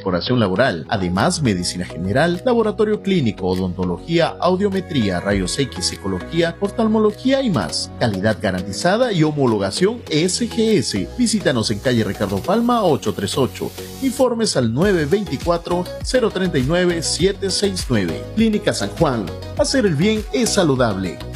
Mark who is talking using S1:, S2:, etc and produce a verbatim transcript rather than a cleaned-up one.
S1: incorporación laboral. Además, medicina general, laboratorio clínico, odontología, audiometría, rayos X, psicología, oftalmología y más. Calidad garantizada y homologación S G S. Visítanos en calle Ricardo Palma ocho treinta y ocho. Informes al nueve dos cuatro, cero tres nueve, siete seis nueve. Clínica San Juan. Hacer el bien es saludable.